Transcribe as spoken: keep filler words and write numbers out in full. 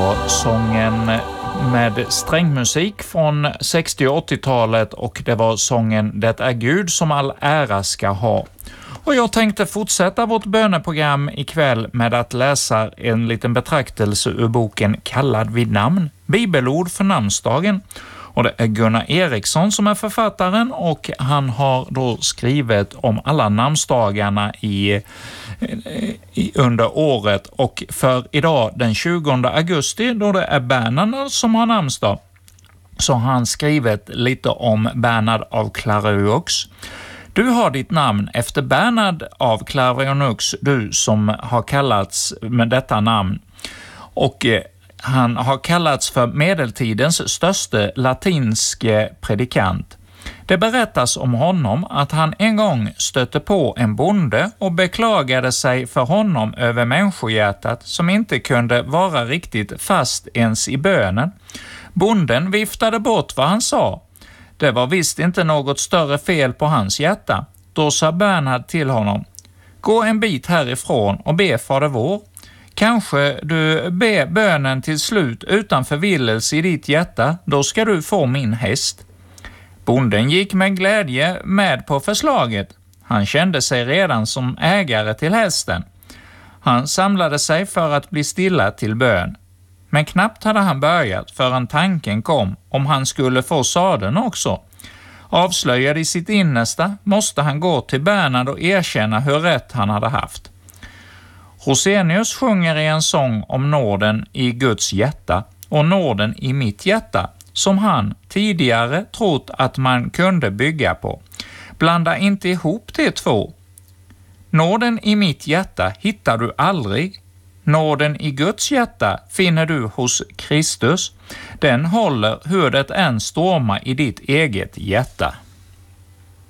var sången med strängmusik från sextio- och åttiotalet och det var sången Det är Gud som all ära ska ha. Och jag tänkte fortsätta vårt böneprogram ikväll med att läsa en liten betraktelse ur boken Kallad vid namn, bibelord för namnsdagen. Och det är Gunnar Eriksson som är författaren och han har då skrivit om alla namnsdagarna i, i, under året. Och för idag den tjugonde augusti, då det är Bernard som har namnsdag, så har han skrivit lite om Bernard av Clairvaux. Du har ditt namn efter Bernard av Clairvaux, du som har kallats med detta namn. Och han har kallats för medeltidens största latinske predikant. Det berättas om honom att han en gång stötte på en bonde och beklagade sig för honom över människohjärtat som inte kunde vara riktigt fast ens i bönen. Bonden viftade bort vad han sa. Det var visst inte något större fel på hans hjärta. Då sa Bernard till honom: gå en bit härifrån och be Fader vår. Kanske du ber bönen till slut utan förvillelse i ditt hjärta, då ska du få min häst. Bonden gick med glädje med på förslaget. Han kände sig redan som ägare till hästen. Han samlade sig för att bli stilla till bön. Men knappt hade han börjat förrän tanken kom om han skulle få sadeln också. Avslöjad i sitt innersta måste han gå till Bernard och erkänna hur rätt han hade haft. Rosenius sjunger i en sång om nåden i Guds hjärta och nåden i mitt hjärta, som han tidigare trott att man kunde bygga på. Blanda inte ihop de två. Nåden i mitt hjärta hittar du aldrig. Nåden i Guds hjärta finner du hos Kristus. Den håller hur det än stormar i ditt eget hjärta.